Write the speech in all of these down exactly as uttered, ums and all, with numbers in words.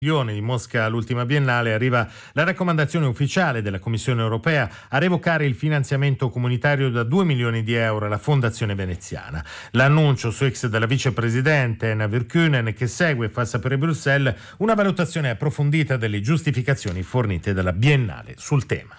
di Mosca all'ultima Biennale arriva la raccomandazione ufficiale della Commissione europea a revocare il finanziamento comunitario da due milioni di euro alla Fondazione Veneziana. L'annuncio su X della vicepresidente Anna Virkkunen, che segue e fa sapere Bruxelles una valutazione approfondita delle giustificazioni fornite dalla Biennale sul tema.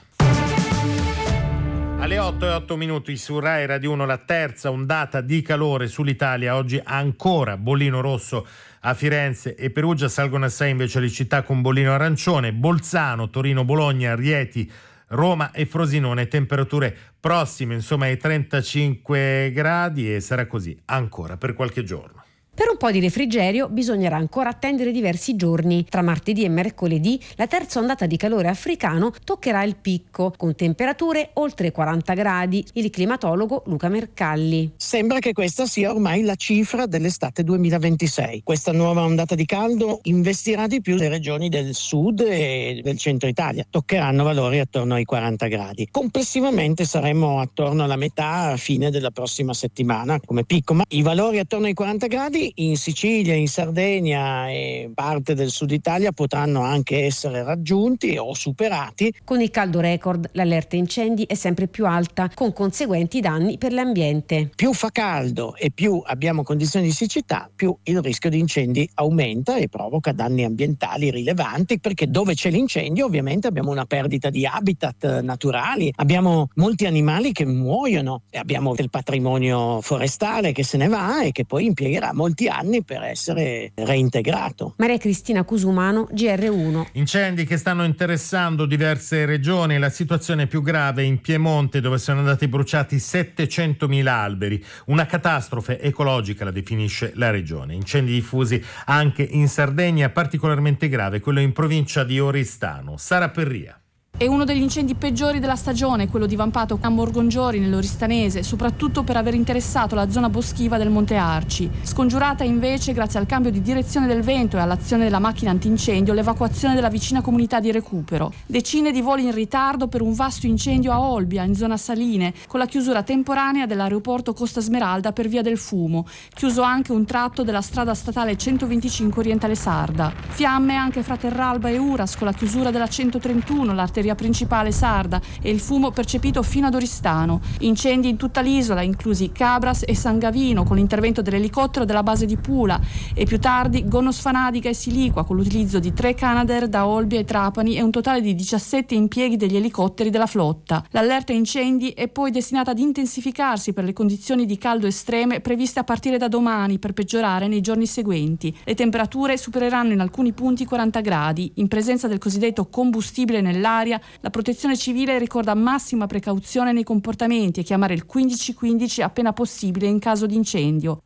Alle otto e otto minuti su Rai Radio uno, la terza ondata di calore sull'Italia. Oggi ancora bollino rosso a Firenze e Perugia, salgono a sei invece le città con bollino arancione: Bolzano, Torino, Bologna, Rieti, Roma e Frosinone. Temperature prossime insomma ai trentacinque gradi e sarà così ancora per qualche giorno. Per un po' di refrigerio bisognerà ancora attendere diversi giorni. Tra martedì e mercoledì la terza ondata di calore africano toccherà il picco, con temperature oltre quaranta gradi. Il climatologo Luca Mercalli. Sembra che questa sia ormai la cifra dell'estate duemilaventisei. Questa nuova ondata di caldo investirà di più le regioni del sud e del centro Italia. Toccheranno valori attorno ai quaranta gradi. Complessivamente saremo attorno alla metà a fine della prossima settimana come picco, ma i valori attorno ai quaranta gradi in Sicilia, in Sardegna e parte del sud Italia potranno anche essere raggiunti o superati. Con il caldo record l'allerta incendi è sempre più alta, con conseguenti danni per l'ambiente. Più fa caldo e più abbiamo condizioni di siccità, più il rischio di incendi aumenta e provoca danni ambientali rilevanti, perché dove c'è l'incendio ovviamente abbiamo una perdita di habitat naturali, abbiamo molti animali che muoiono e abbiamo del patrimonio forestale che se ne va e che poi impiegherà molti anni per essere reintegrato. Maria Cristina Cusumano, G R uno. Incendi che stanno interessando diverse regioni. La situazione più grave in Piemonte, dove sono andati bruciati settecentomila alberi. Una catastrofe ecologica, la definisce la regione. Incendi diffusi anche in Sardegna, particolarmente grave quello in provincia di Oristano. Sara Perria. È uno degli incendi peggiori della stagione, quello divampato a Morgongiori nell'Oristanese, soprattutto per aver interessato la zona boschiva del Monte Arci. Scongiurata invece, grazie al cambio di direzione del vento e all'azione della macchina antincendio, l'evacuazione della vicina comunità di Recupero. Decine di voli in ritardo per un vasto incendio a Olbia, in zona Saline, con la chiusura temporanea dell'aeroporto Costa Smeralda per via del fumo. Chiuso anche un tratto della strada statale centoventicinque Orientale Sarda. Fiamme anche fra Terralba e Uras, con la chiusura della centotrentuno, l'arteria principale sarda, e il fumo percepito fino ad Oristano. Incendi in tutta l'isola, inclusi Cabras e San Gavino, con l'intervento dell'elicottero della base di Pula, e più tardi Gonos Fanadica e Siliqua, con l'utilizzo di tre Canadair da Olbia e Trapani e un totale di diciassette impieghi degli elicotteri della flotta. L'allerta incendi è poi destinata ad intensificarsi per le condizioni di caldo estreme previste a partire da domani, per peggiorare nei giorni seguenti. Le temperature supereranno in alcuni punti i quaranta gradi. In presenza del cosiddetto combustibile nell'aria, la Protezione Civile ricorda massima precauzione nei comportamenti e chiamare il quindici quindici appena possibile in caso di incendio.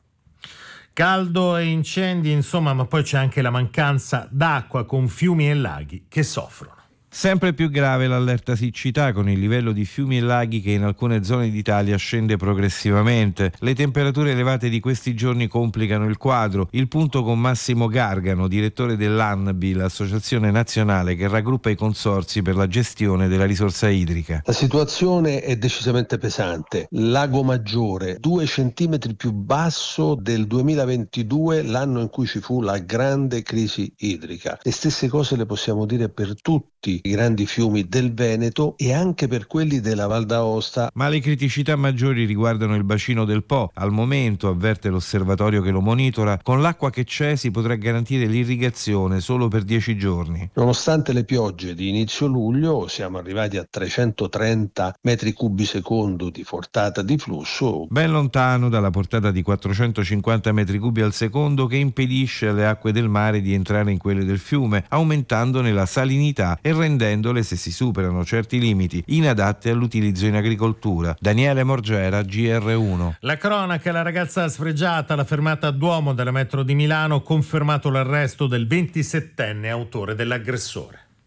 Caldo e incendi, insomma, ma poi c'è anche la mancanza d'acqua, con fiumi e laghi che soffrono. Sempre più grave l'allerta siccità, con il livello di fiumi e laghi che in alcune zone d'Italia scende progressivamente. Le temperature elevate di questi giorni complicano il quadro. Il punto con Massimo Gargano, direttore dell'ANBI, l'associazione nazionale che raggruppa i consorzi per la gestione della risorsa idrica. La situazione è decisamente pesante. Lago Maggiore, due centimetri più basso del duemilaventidue, l'anno in cui ci fu la grande crisi idrica. Le stesse cose le possiamo dire per tutti i grandi fiumi del Veneto e anche per quelli della Val d'Aosta. Ma le criticità maggiori riguardano il bacino del Po. Al momento, avverte l'osservatorio che lo monitora, con l'acqua che c'è si potrà garantire l'irrigazione solo per dieci giorni. Nonostante le piogge di inizio luglio, siamo arrivati a trecentotrenta metri cubi secondo di portata di flusso, ben lontano dalla portata di quattrocentocinquanta metri cubi al secondo che impedisce alle acque del mare di entrare in quelle del fiume, aumentandone la salinità e rendendole, se si superano certi limiti, inadatte all'utilizzo in agricoltura. Daniele Morgera, G R uno. La cronaca: la ragazza sfregiata alla fermata Duomo della metro di Milano, confermato l'arresto del ventisettenne autore dell'aggressore.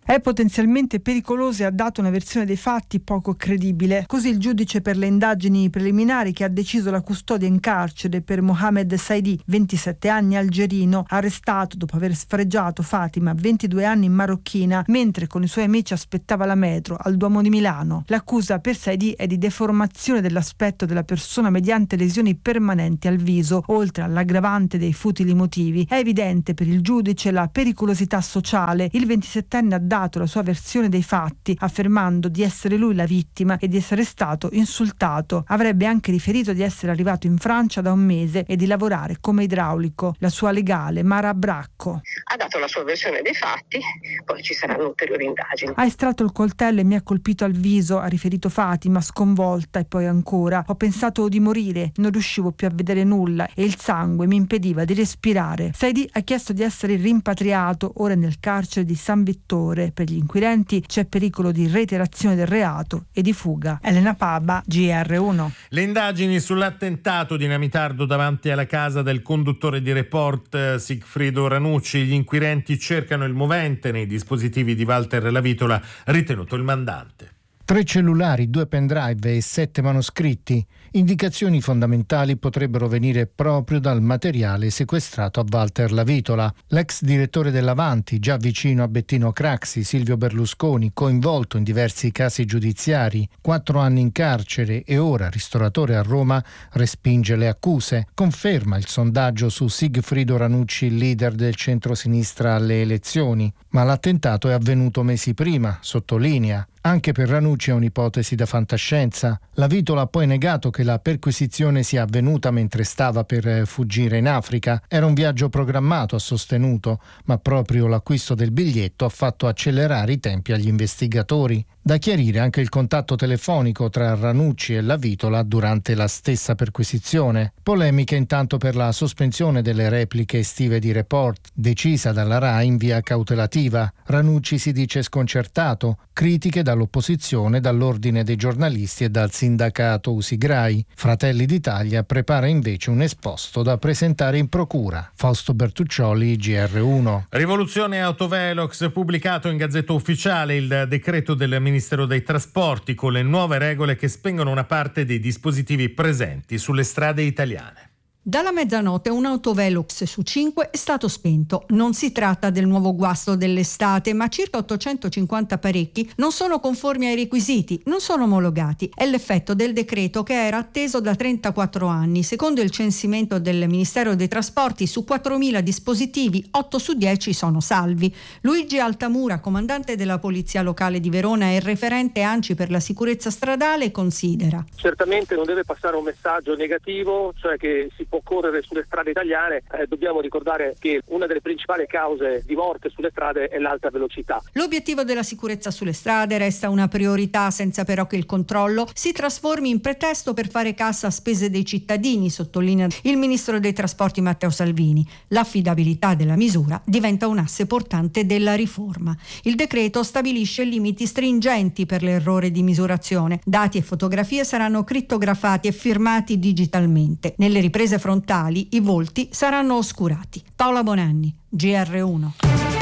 È potenzialmente pericoloso e ha dato una versione dei fatti poco credibile. Così il giudice per le indagini preliminari, che ha deciso la custodia in carcere per Mohamed Saidi, ventisette anni, algerino, arrestato dopo aver sfregiato Fatima, ventidue anni, in marocchina, mentre con i suoi amici aspettava la metro al Duomo di Milano. L'accusa per Saidi è di deformazione dell'aspetto della persona mediante lesioni permanenti al viso, oltre all'aggravante dei futili motivi. È evidente per il giudice la pericolosità sociale. Il ventisettenne ha dato la sua versione dei fatti, affermando di essere lui la vittima e di essere stato insultato. Avrebbe anche riferito di essere arrivato in Francia da un mese e di lavorare come idraulico. La sua legale, Mara Bracco, ha dato la sua versione dei fatti, poi ci saranno ulteriori indagini. Ha estratto il coltello e mi ha colpito al viso, ha riferito Fatima, sconvolta, e poi ancora: ho pensato di morire, non riuscivo più a vedere nulla e il sangue mi impediva di respirare. Saidi ha chiesto di essere rimpatriato, ora nel carcere di San Vittore. Per gli inquirenti c'è pericolo di reiterazione del reato e di fuga. Elena Paba, G R uno. Le indagini sull'attentato dinamitardo davanti alla casa del conduttore di Report Sigfrido Ranucci. Gli inquirenti cercano il movente nei dispositivi di Walter Lavitola, ritenuto il mandante. Tre cellulari, due pendrive e sette manoscritti. Indicazioni fondamentali potrebbero venire proprio dal materiale sequestrato a Walter Lavitola. L'ex direttore dell'Avanti, già vicino a Bettino Craxi, Silvio Berlusconi, coinvolto in diversi casi giudiziari, quattro anni in carcere e ora ristoratore a Roma, respinge le accuse. Conferma il sondaggio su Sigfrido Ranucci, leader del centro-sinistra alle elezioni. Ma l'attentato è avvenuto mesi prima, sottolinea. Anche per Ranucci è un'ipotesi da fantascienza. Lavitola ha poi negato che la perquisizione sia avvenuta mentre stava per fuggire in Africa. Era un viaggio programmato, ha sostenuto, ma proprio l'acquisto del biglietto ha fatto accelerare i tempi agli investigatori. Da chiarire anche il contatto telefonico tra Ranucci e Lavitola durante la stessa perquisizione. Polemiche intanto per la sospensione delle repliche estive di Report, decisa dalla RAI in via cautelativa. Ranucci si dice sconcertato, critiche dall'opposizione, dall'ordine dei giornalisti e dal sindacato Usigrai. Fratelli d'Italia prepara invece un esposto da presentare in procura. Fausto Bertuccioli, G R uno. Rivoluzione Autovelox, pubblicato in Gazzetta Ufficiale il decreto del Ministero dei Trasporti con le nuove regole che spengono una parte dei dispositivi presenti sulle strade italiane. Dalla mezzanotte un autovelox su cinque è stato spento. Non si tratta del nuovo guasto dell'estate, ma circa ottocentocinquanta apparecchi non sono conformi ai requisiti, non sono omologati. È l'effetto del decreto che era atteso da trentaquattro anni. Secondo il censimento del Ministero dei Trasporti, su quattromila dispositivi, otto su dieci sono salvi. Luigi Altamura, comandante della Polizia Locale di Verona e referente ANCI per la sicurezza stradale, considera: certamente non deve passare un messaggio negativo, cioè che si può correre sulle strade italiane. Eh, dobbiamo ricordare che una delle principali cause di morte sulle strade è l'alta velocità. L'obiettivo della sicurezza sulle strade resta una priorità, senza però che il controllo si trasformi in pretesto per fare cassa a spese dei cittadini, sottolinea il ministro dei Trasporti Matteo Salvini. L'affidabilità della misura diventa un asse portante della riforma. Il decreto stabilisce limiti stringenti per l'errore di misurazione. Dati e fotografie saranno crittografati e firmati digitalmente. Nelle riprese frontali i volti saranno oscurati. Paola Bonanni, G R uno.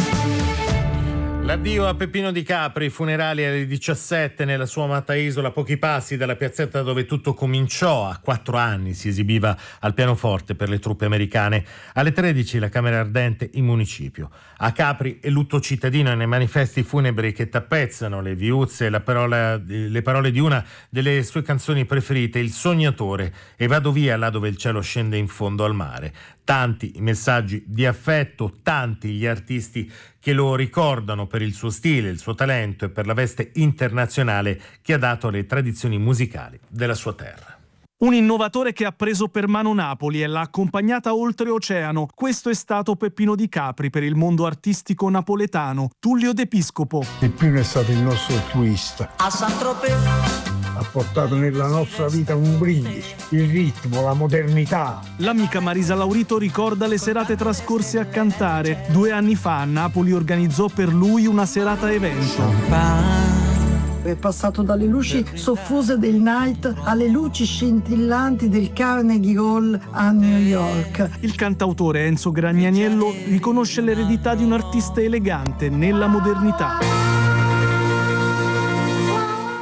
L'addio a Peppino Di Capri, funerali alle diciassette nella sua amata isola, a pochi passi dalla piazzetta dove tutto cominciò. A quattro anni si esibiva al pianoforte per le truppe americane. Alle tredici la Camera Ardente in municipio. A Capri è lutto cittadino e nei manifesti funebri che tappezzano le viuzze la parola, le parole di una delle sue canzoni preferite, Il Sognatore, e vado via là dove il cielo scende in fondo al mare. Tanti i messaggi di affetto, tanti gli artisti che lo ricordano per il suo stile, il suo talento e per la veste internazionale che ha dato alle tradizioni musicali della sua terra. Un innovatore che ha preso per mano Napoli e l'ha accompagnata oltreoceano. Questo è stato Peppino Di Capri per il mondo artistico napoletano. Tullio D'Episcopo. Peppino è stato il nostro twist. A Saint-Tropez ha portato nella nostra vita un brindisi, il ritmo, la modernità. L'amica Marisa Laurito ricorda le serate trascorse a cantare. Due anni fa a Napoli organizzò per lui una serata evento. È passato dalle luci soffuse del night alle luci scintillanti del Carnegie Hall a New York. Il cantautore Enzo Gragnaniello riconosce l'eredità di un artista elegante nella modernità.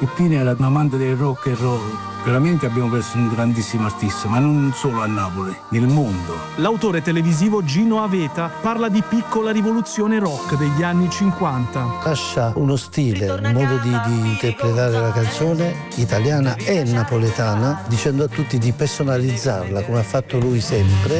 Peppino era un amante del rock and roll. Veramente abbiamo perso un grandissimo artista, ma non solo a Napoli, nel mondo. L'autore televisivo Gino Aveta parla di piccola rivoluzione rock degli anni cinquanta. Lascia uno stile, un modo di, di interpretare la canzone italiana e napoletana, dicendo a tutti di personalizzarla, come ha fatto lui sempre.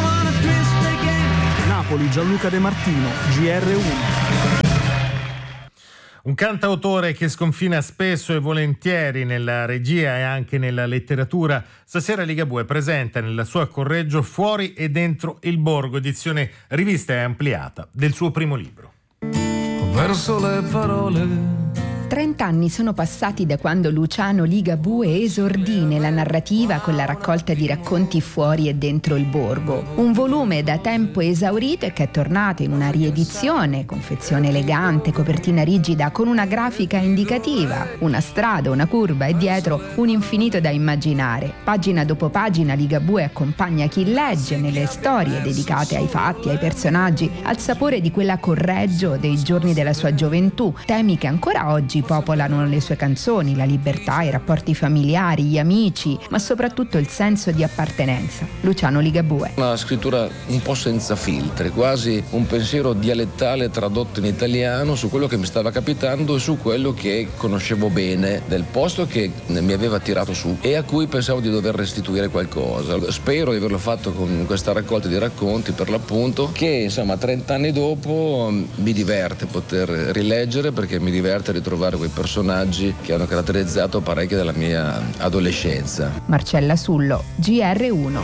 Napoli, Gianluca De Martino, G R uno. Un cantautore che sconfina spesso e volentieri nella regia e anche nella letteratura. Stasera Ligabue presenta nella sua correggio Fuori e dentro il borgo, edizione rivista e ampliata del suo primo libro. Ho perso le parole. Trent'anni sono passati da quando Luciano Ligabue esordì nella narrativa con la raccolta di racconti Fuori e dentro il borgo, un volume da tempo esaurito e che è tornato in una riedizione, confezione elegante, copertina rigida con una grafica indicativa, una strada, una curva e dietro un infinito da immaginare. Pagina dopo pagina Ligabue accompagna chi legge nelle storie dedicate ai fatti, ai personaggi, al sapore di quella correggio dei giorni della sua gioventù, temi che ancora oggi popolano le sue canzoni, la libertà, i rapporti familiari, gli amici, ma soprattutto il senso di appartenenza. Luciano Ligabue. Una scrittura un po' senza filtri, quasi un pensiero dialettale tradotto in italiano su quello che mi stava capitando e su quello che conoscevo bene del posto che mi aveva tirato su e a cui pensavo di dover restituire qualcosa. Spero di averlo fatto con questa raccolta di racconti, per l'appunto, che insomma trent'anni dopo mi diverte poter rileggere, perché mi diverte ritrovare quei personaggi che hanno caratterizzato parecchio della mia adolescenza. Marcella Sullo, G R uno.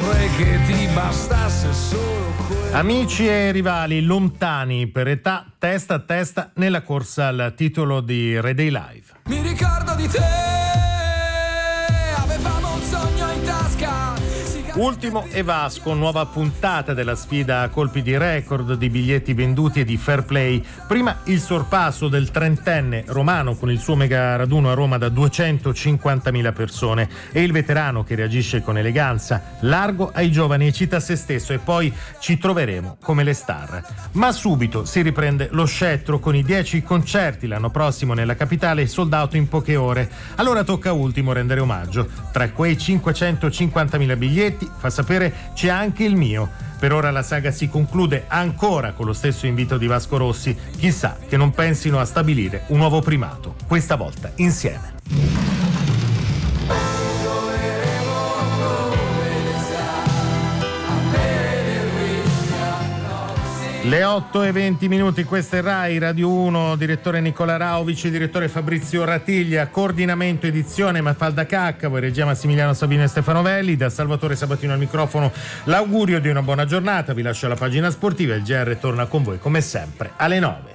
Amici e rivali lontani per età, testa a testa nella corsa al titolo di Re Day Live. Mi ricordo di te, avevamo un sogno in tasca. Ultimo e Vasco, nuova puntata della sfida a colpi di record di biglietti venduti e di fair play. Prima il sorpasso del trentenne romano con il suo mega raduno a Roma da duecentocinquantamila persone e il veterano che reagisce con eleganza, largo ai giovani e cita se stesso, e poi ci troveremo come le star. Ma subito si riprende lo scettro con i dieci concerti l'anno prossimo nella capitale, sold out in poche ore. Allora tocca ultimo rendere omaggio. Tra quei cinquecentocinquantamila biglietti, fa sapere, c'è anche il mio. Per ora la saga si conclude ancora con lo stesso invito di Vasco Rossi. Chissà che non pensino a stabilire un nuovo primato, questa volta insieme. Le otto e venti minuti, questa è Rai Radio uno, direttore Nicola Rao, vice direttore Fabrizio Ratiglia, coordinamento edizione Mafalda Caccavo e regia Massimiliano Savino e Stefano Velli. Da Salvatore Sabatino al microfono l'augurio di una buona giornata, vi lascio la pagina sportiva, il G R torna con voi come sempre alle nove.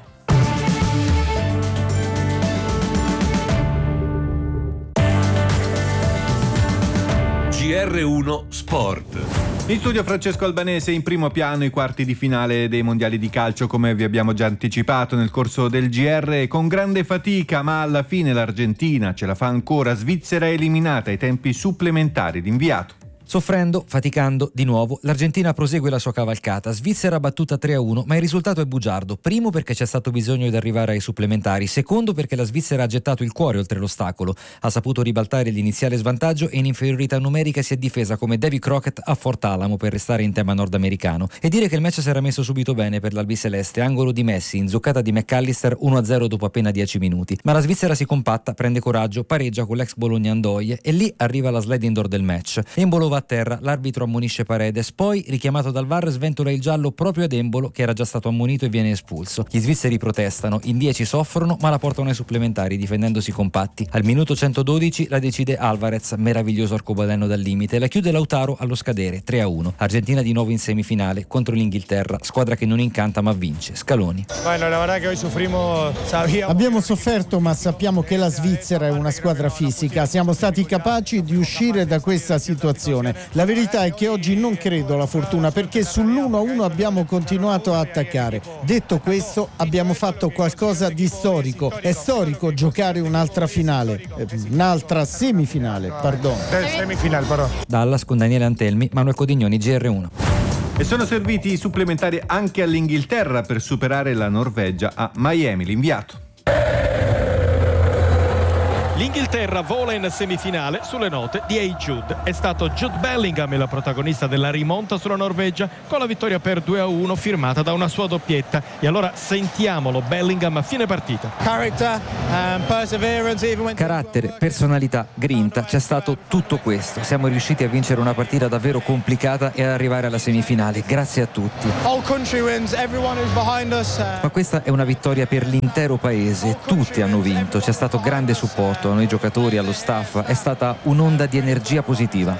G R uno Sport. In studio Francesco Albanese, in primo piano i quarti di finale dei mondiali di calcio, come vi abbiamo già anticipato nel corso del G R, con grande fatica, ma alla fine l'Argentina ce la fa ancora. Svizzera eliminata ai tempi supplementari d'inviato. Soffrendo, faticando, di nuovo, l'Argentina prosegue la sua cavalcata. Svizzera battuta tre a uno, ma il risultato è bugiardo. Primo perché c'è stato bisogno di arrivare ai supplementari. Secondo perché la Svizzera ha gettato il cuore oltre l'ostacolo. Ha saputo ribaltare l'iniziale svantaggio e in inferiorità numerica si è difesa come Davy Crockett a Fort Alamo, per restare in tema nordamericano. E dire che il match si era messo subito bene per l'albiceleste. Angolo di Messi, inzuccata di McAllister, uno a zero dopo appena dieci minuti. Ma la Svizzera si compatta, prende coraggio, pareggia con l'ex Bologna Andoie e lì arriva la sliding door del match. Embolo va a terra, l'arbitro ammonisce Paredes, poi richiamato dal V A R sventola il giallo proprio ad Embolo, che era già stato ammonito, e viene espulso. Gli svizzeri protestano, in dieci soffrono ma la portano ai supplementari difendendosi compatti. Al minuto centododici la decide Alvarez, meraviglioso arcobaleno dal limite, la chiude Lautaro allo scadere, tre a uno. Argentina di nuovo in semifinale contro l'Inghilterra, squadra che non incanta ma vince. Scaloni. Bueno, la verdad che hoy sufrimos, sabíamos... Abbiamo sofferto, ma sappiamo che la Svizzera è una squadra fisica. Siamo stati capaci di uscire da questa situazione. La verità è che oggi non credo alla fortuna, perché sull'uno a uno abbiamo continuato a attaccare. Detto questo, abbiamo fatto qualcosa di storico. È storico giocare un'altra finale, un'altra semifinale, pardon. Semifinale, però. Dallas con Daniele Antelmi, Manuel Codignoni, G R uno. E sono serviti i supplementari anche all'Inghilterra per superare la Norvegia a Miami, l'inviato. L'Inghilterra vola in semifinale sulle note di Hey Jude. È stato Jude Bellingham il protagonista della rimonta sulla Norvegia con la vittoria per due a uno firmata da una sua doppietta. E allora sentiamolo Bellingham a fine partita. Carattere, personalità, grinta, c'è stato tutto questo. Siamo riusciti a vincere una partita davvero complicata e ad arrivare alla semifinale. Grazie a tutti. Ma questa è una vittoria per l'intero paese. Tutti hanno vinto. C'è stato grande supporto a noi giocatori, allo staff. È stata un'onda di energia positiva.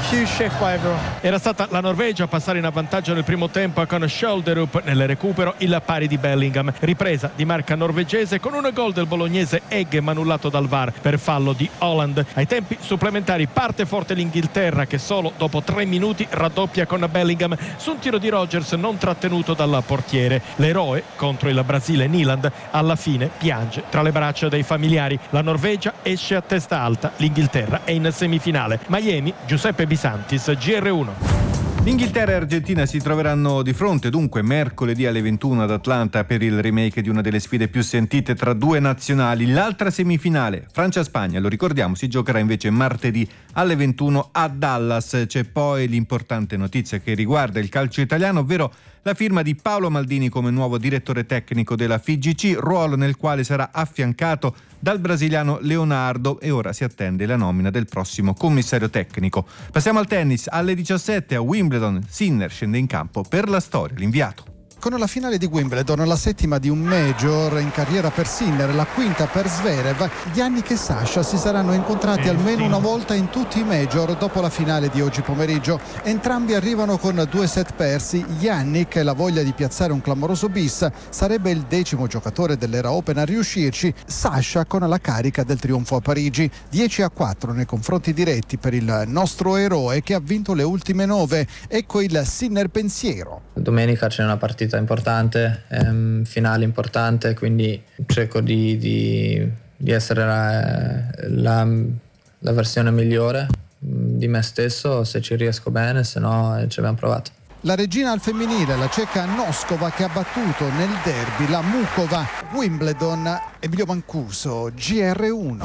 Era stata la Norvegia a passare in avvantaggio nel primo tempo con Scholderup, nel recupero il pari di Bellingham. Ripresa di marca norvegese con un gol del bolognese Egg annullato dal V A R per fallo di Haaland. Ai tempi supplementari parte forte l'Inghilterra che solo dopo tre minuti raddoppia con Bellingham su un tiro di Rodgers non trattenuto dal portiere. L'eroe contro il Brasile Nyland alla fine piange tra le braccia dei familiari. La Norvegia esce a testa alta, l'Inghilterra è in semifinale. Miami, Giuseppe Bisantis, G R uno. Inghilterra e Argentina si troveranno di fronte dunque mercoledì alle ventuno ad Atlanta per il remake di una delle sfide più sentite tra due nazionali. L'altra semifinale, Francia-Spagna, lo ricordiamo, si giocherà invece martedì alle ventuno a Dallas. C'è poi l'importante notizia che riguarda il calcio italiano, ovvero la firma di Paolo Maldini come nuovo direttore tecnico della F I G C, ruolo nel quale sarà affiancato dal brasiliano Leonardo, e ora si attende la nomina del prossimo commissario tecnico. Passiamo al tennis. Alle diciassette a Wimbledon, Sinner scende in campo per la storia, l'inviato. Con la finale di Wimbledon, la settima di un major in carriera per Sinner, la quinta per Zverev, Yannick e Sasha si saranno incontrati almeno una volta in tutti i major dopo la finale di oggi pomeriggio. Entrambi arrivano con due set persi. Yannick e la voglia di piazzare un clamoroso bis, sarebbe il decimo giocatore dell'era Open a riuscirci. Sasha con la carica del trionfo a Parigi, dieci a quattro nei confronti diretti per il nostro eroe che ha vinto le ultime nove. Ecco il Sinner pensiero. Domenica c'è una partita importante, ehm, finale importante, quindi cerco di, di, di essere la, la, la versione migliore di me stesso, se ci riesco bene, se no ci abbiamo provato. La regina al femminile, la ceca Noskova, che ha battuto nel derby la Mukova. Wimbledon, Emilio Mancuso, G R uno.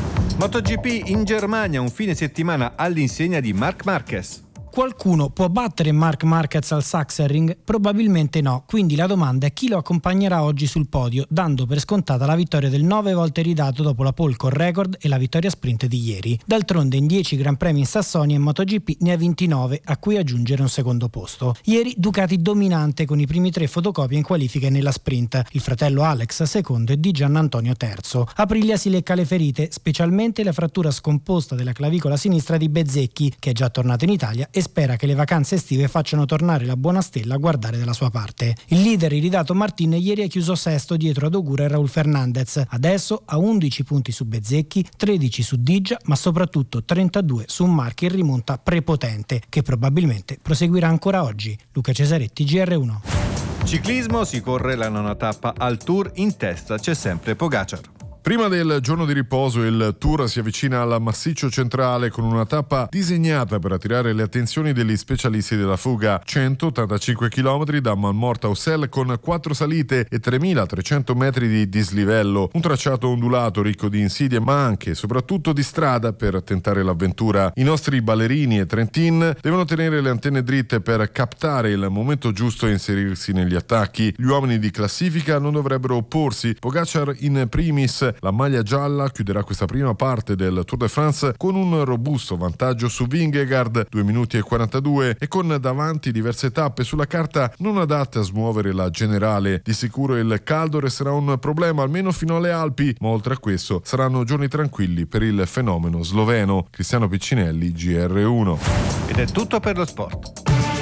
MotoGP in Germania, un fine settimana all'insegna di Marc Marquez. Qualcuno può battere Marc Marquez al Sachsenring? Probabilmente no, quindi la domanda è chi lo accompagnerà oggi sul podio, dando per scontata la vittoria del nove volte ridato dopo la pole con record e la vittoria sprint di ieri. D'altronde in dieci Gran Premi in Sassonia in MotoGP ne ha ventinove, a cui aggiungere un secondo posto. Ieri Ducati dominante con i primi tre fotocopie in qualifica e nella sprint, il fratello Alex secondo e Di Giannantonio terzo. Aprilia si lecca le ferite, specialmente la frattura scomposta della clavicola sinistra di Bezzecchi, che è già tornato in Italia e spera che le vacanze estive facciano tornare la buona stella a guardare dalla sua parte. Il leader iridato Martin ieri ha chiuso sesto dietro ad Ogura e Raul Fernandez. Adesso ha undici punti su Bezzecchi, tredici su Digia, ma soprattutto trentadue su un Marc in rimonta prepotente, che probabilmente proseguirà ancora oggi. Luca Cesaretti, G R uno. Ciclismo, si corre la nona tappa al Tour, in testa c'è sempre Pogacar. Prima del giorno di riposo il Tour si avvicina al massiccio centrale con una tappa disegnata per attirare le attenzioni degli specialisti della fuga. centottantacinque chilometri da Malmort a Ussel con quattro salite e tremilatrecento metri di dislivello. Un tracciato ondulato ricco di insidie ma anche e soprattutto di strada per tentare l'avventura. I nostri ballerini e Trentin devono tenere le antenne dritte per captare il momento giusto e inserirsi negli attacchi. Gli uomini di classifica non dovrebbero opporsi. Pogacar in primis. La maglia gialla chiuderà questa prima parte del Tour de France con un robusto vantaggio su Vingegaard, due minuti e quarantadue, e con davanti diverse tappe sulla carta non adatte a smuovere la generale. Di sicuro il caldo resterà un problema almeno fino alle Alpi, ma oltre a questo saranno giorni tranquilli per il fenomeno sloveno. Cristiano Piccinelli, G R uno. Ed è tutto per lo sport.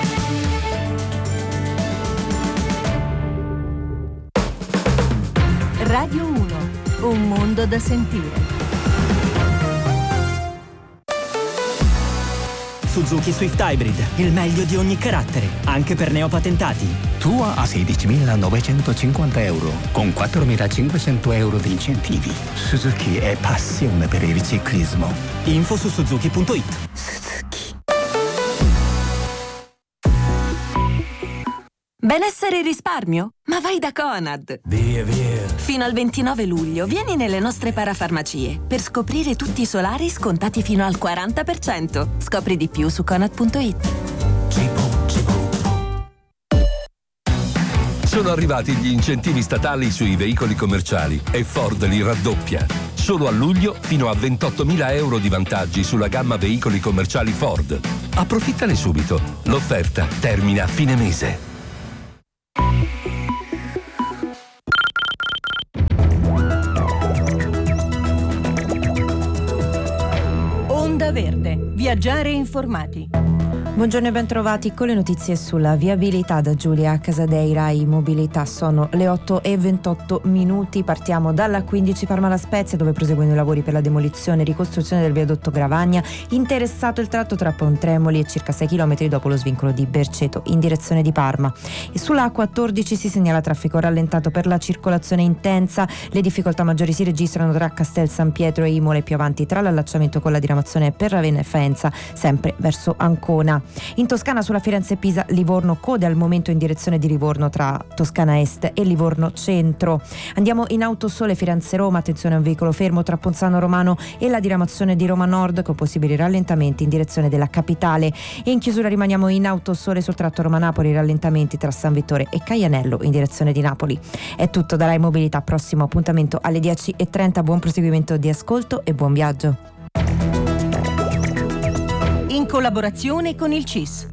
Radio uno, un mondo da sentire. Suzuki Swift Hybrid, il meglio di ogni carattere, anche per neopatentati. Tua a sedicimilanovecentocinquanta euro, con quattromilacinquecento euro di incentivi. Suzuki è passione per il ciclismo. Info su suzuki punto it. Benessere e risparmio? Ma vai da Conad! Via, via! Fino al ventinove luglio vieni nelle nostre parafarmacie per scoprire tutti i solari scontati fino al quaranta per cento. Scopri di più su conad punto it. Sono arrivati gli incentivi statali sui veicoli commerciali e Ford li raddoppia. Solo a luglio fino a ventottomila euro di vantaggi sulla gamma veicoli commerciali Ford. Approfittane subito. L'offerta termina a fine mese. Onda Verde. Viaggiare informati. Buongiorno e bentrovati con le notizie sulla viabilità da Giulia Casadei. Rai Mobilità. Sono le otto e ventotto minuti. Partiamo dalla quindici Parma La Spezia, dove proseguono i lavori per la demolizione e ricostruzione del viadotto Gravagna, interessato il tratto tra Pontremoli e circa sei chilometri dopo lo svincolo di Berceto in direzione di Parma. E sulla A quattordici si segnala traffico rallentato per la circolazione intensa. Le difficoltà maggiori si registrano tra Castel San Pietro e Imola e più avanti tra l'allacciamento con la diramazione per Ravenna e Faenza, sempre verso Ancona. In Toscana sulla Firenze-Pisa-Livorno code al momento in direzione di Livorno tra Toscana Est e Livorno Centro. Andiamo in Autosole Firenze-Roma, attenzione a un veicolo fermo tra Ponzano Romano e la diramazione di Roma Nord con possibili rallentamenti in direzione della capitale. E in chiusura rimaniamo in Autosole sul tratto Roma-Napoli, rallentamenti tra San Vittore e Caianello in direzione di Napoli. È tutto da Rai Mobilità, prossimo appuntamento alle dieci e trenta. Buon proseguimento di ascolto e buon viaggio. In collaborazione con il C I S.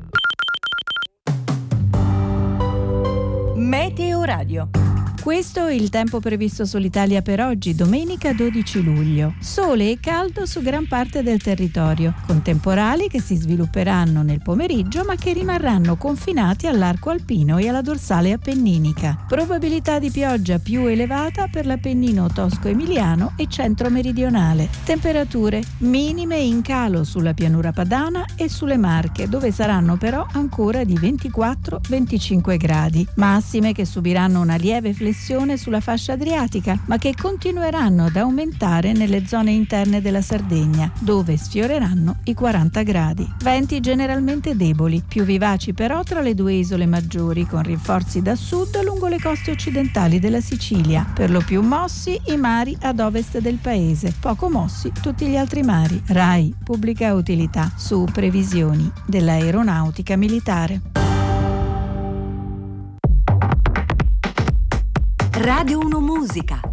Meteo Radio. Questo è il tempo previsto sull'Italia per oggi, domenica dodici luglio. Sole e caldo su gran parte del territorio, con temporali che si svilupperanno nel pomeriggio ma che rimarranno confinati all'arco alpino e alla dorsale appenninica. Probabilità di pioggia più elevata per l'Appennino tosco-emiliano e centro-meridionale. Temperature minime in calo sulla pianura padana e sulle Marche, dove saranno però ancora di ventiquattro venticinque gradi. Massime che subiranno una lieve flessione sulla fascia adriatica, ma che continueranno ad aumentare nelle zone interne della Sardegna, dove sfioreranno i quaranta gradi. Venti generalmente deboli, più vivaci però tra le due isole maggiori, con rinforzi da sud lungo le coste occidentali della Sicilia. Per lo più mossi i mari ad ovest del paese, poco mossi tutti gli altri mari. Rai Pubblica Utilità, su previsioni dell'aeronautica militare. Radio uno Musica.